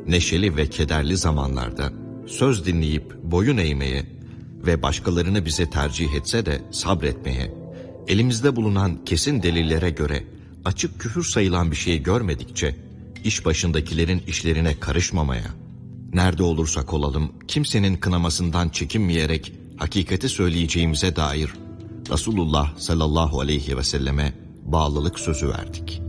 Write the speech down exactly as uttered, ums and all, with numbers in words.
neşeli ve kederli zamanlarda söz dinleyip boyun eğmeye ve başkalarını bize tercih etse de sabretmeye, elimizde bulunan kesin delillere göre açık küfür sayılan bir şey görmedikçe, iş başındakilerin işlerine karışmamaya, nerede olursak olalım kimsenin kınamasından çekinmeyerek hakikati söyleyeceğimize dair Resulullah sallallahu aleyhi ve selleme bağlılık sözü verdik.